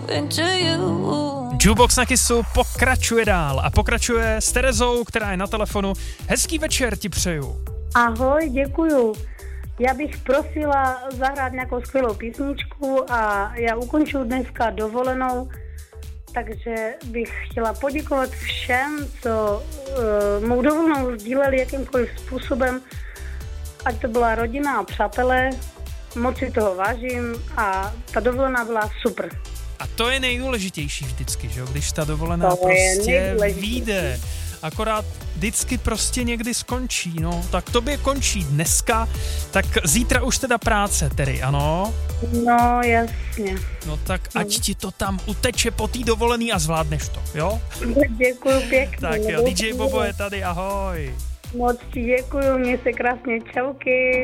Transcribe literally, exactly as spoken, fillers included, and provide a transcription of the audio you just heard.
into you. Jukebox na Kissu pokračuje dál a pokračuje s Terezou, která je na telefonu. Hezký večer ti přeju. Ahoj, děkuju. Já bych prosila zahrát nějakou skvělou písničku a já ukončuju dneska dovolenou, takže bych chtěla poděkovat všem, co uh, mou dovolenou sdíleli jakýmkoliv způsobem, ať to byla rodina a přátelé. Moc si toho vážím a ta dovolená byla super. A to je nejdůležitější vždycky, že jo? Když ta dovolená to prostě vyjde. Akorát vždycky prostě někdy skončí, no. Tak tobě končí dneska, tak zítra už teda práce, tedy, ano? No, jasně. No tak ať ti to tam uteče po té dovolený a zvládneš to, jo? Děkuju pěkně. Tak jo, D J Bobo je tady, ahoj. Moc ti děkuju, měj se krásně, čauky.